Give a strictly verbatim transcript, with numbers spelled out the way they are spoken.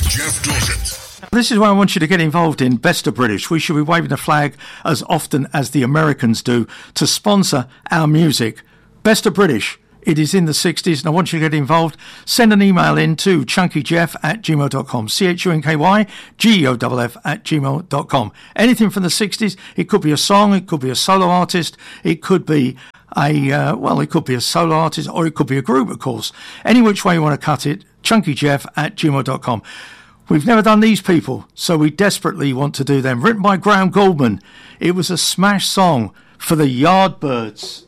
Jeff Dorset. This is why I want you to get involved in Best of British. We should be waving the flag as often as the Americans do to sponsor our music. Best of British. It is in the sixties, and I want you to get involved. Send an email in to chunkyjeff at gmail dot com. C H U N K Y G E O F F at gmail dot com. Anything from the sixties. It could be a song. It could be a solo artist. It could be a, uh, well, it could be a solo artist, or it could be a group, of course. Any which way you want to cut it, chunkyjeff at gmail dot com. We've never done these people, so we desperately want to do them. Written by Graham Gouldman. It was a smash song for the Yardbirds.